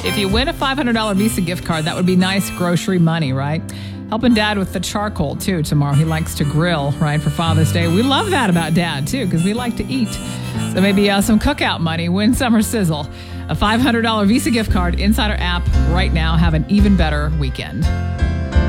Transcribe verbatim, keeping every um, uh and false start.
If you win a five hundred dollars Visa gift card, that would be nice grocery money, right? Helping Dad with the charcoal, too, tomorrow. He likes to grill, right, for Father's Day. We love that about Dad, too, because we like to eat. So maybe uh, some cookout money, win summer sizzle. A five hundred dollars Visa gift card inside our app right now. Have an even better weekend.